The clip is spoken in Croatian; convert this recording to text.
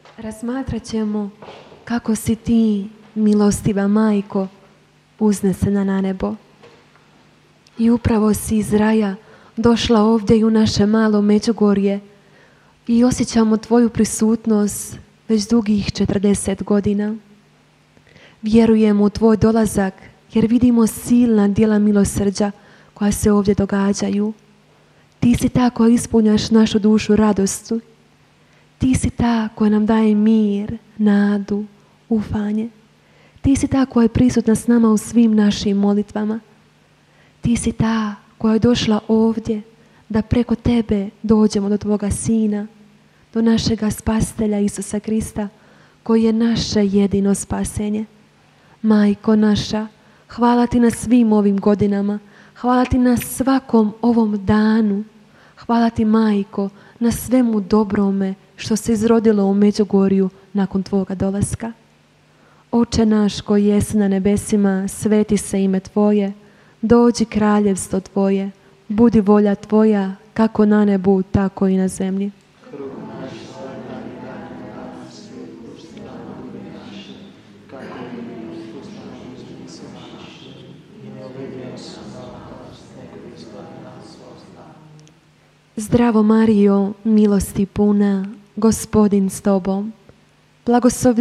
Razmatrat ćemo kako si ti, milostiva Majko, uznesena na nebo. I upravo si iz raja došla ovdje i u naše malo Međugorje i osjećamo tvoju prisutnost već dugih 40 godina. Vjerujemo u tvoj dolazak jer vidimo silna djela milosrđa koja se ovdje događaju. Ti si ta koja ispunjaš našu dušu radostu. Ti si ta koja nam daje mir, nadu, ufanje. Ti si ta koja je prisutna s nama u svim našim molitvama. Ti si ta koja je došla ovdje da preko tebe dođemo do tvoga Sina, do našega Spasitelja Isusa Krista, koji je naše jedino spasenje. Majko naša, hvala ti na svim ovim godinama, hvala ti na svakom ovom danu, hvala ti, Majko, na svemu dobrome što se izrodilo u Međugorju nakon tvoga dolaska. Oče naš koji jesi na nebesima, sveti se ime tvoje, dođi kraljevstvo tvoje, budi volja tvoja kako na nebu, tako i na zemlji. Zdravo Marijo, milosti puna, Gospodin s tobom, blagoslovljena